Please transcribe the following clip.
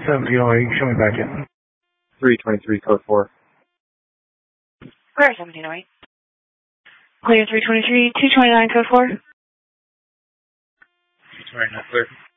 1708, show me back in. 323, code 4. Where 1708? Clear 323, 229, code 4. 229, clear.